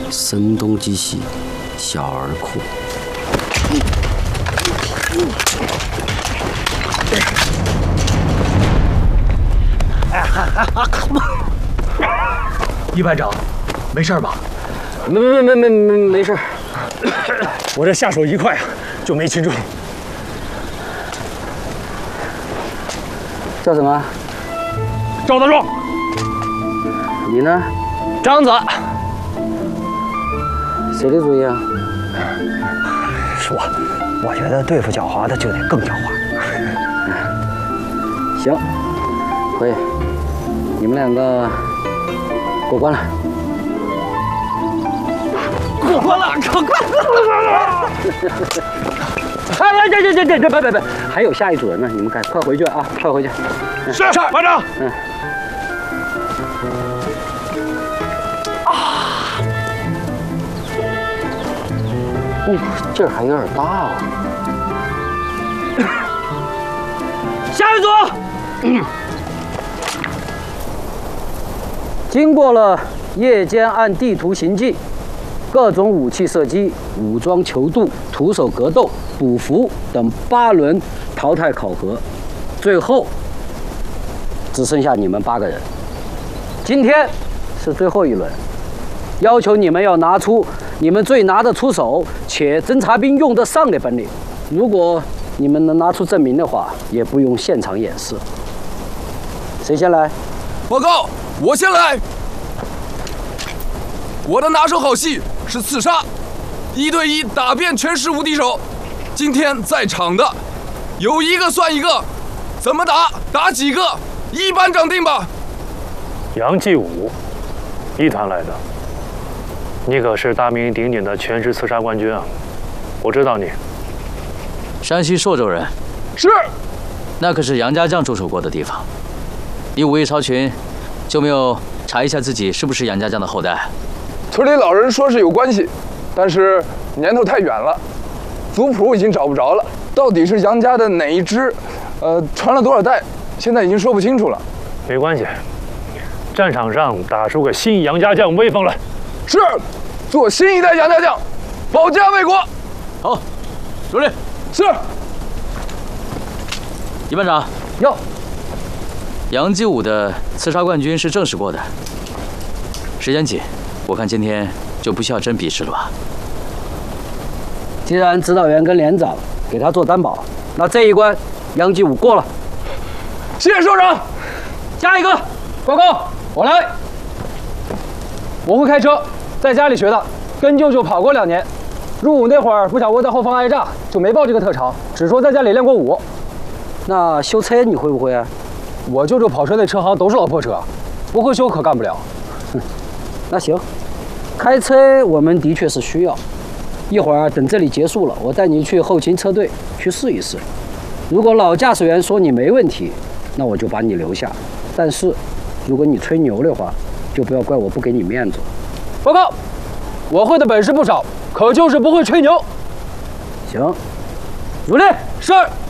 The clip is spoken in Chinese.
声东击西，小儿酷。 一班长，没事吧？ 没事。 我这下手一快啊，就没擒住。 叫什么？ 赵大壮。 你呢？ 张子。 谁的主意啊？ 是我。我觉得对付狡猾的就得更狡猾。 行，可以。你们两个过关了。 过关了，过关了！ 别，还有下一组人呢，你们快回去啊，快回去。 是，班长。 劲儿还有点大哦。 下一组。 经过了夜间按地图行进、各种武器射击、武装求渡、徒手格斗、捕俘等8轮淘汰考核，最后只剩下你们8个人。今天是最后一轮，要求你们要拿出你们最拿得出手且侦察兵用得上的本领。如果你们能拿出证明的话，也不用现场演示。谁先来？ 报告，我先来。我的拿手好戏是刺杀，1对1打遍全市无敌手。今天在场的有一个算一个，怎么打打几个，一班长定吧。 杨继武，1团来的，你可是大名鼎鼎的全职刺杀冠军啊！我知道你。 山西朔州人。 是。 那可是杨家将驻守过的地方。你武艺超群，就没有查一下自己是不是杨家将的后代？ 村里老人说是有关系，但是年头太远了，族谱已经找不着了。到底是杨家的哪一支？传了多少代，现在已经说不清楚了。 没关系，战场上打出个新杨家将威风来。 是，做新一代杨家将，保家卫国。 好，主令。 是。 一班长， 要。 杨继武的刺杀冠军是证实过的。时间紧，我看今天就不需要真比试了吧？ 既然指导员跟连长给他做担保，那这一关杨继武过了。 谢谢首长。 下一个报告，我来。我会开车，在家里学的，跟舅舅跑过2年。入伍那会儿不想窝在后方挨炸，就没报这个特长，只说在家里练过武。 那修车你会不会啊？ 我舅舅跑车那车行都是老破车，不会修可干不了。 那行，开车我们的确是需要。一会儿等这里结束了，我带你去后勤车队去试一试。如果老驾驶员说你没问题，那我就把你留下。但是如果你吹牛的话，就不要怪我不给你面子。 报告，我会的本事不少，可就是不会吹牛。 行，如令。 是。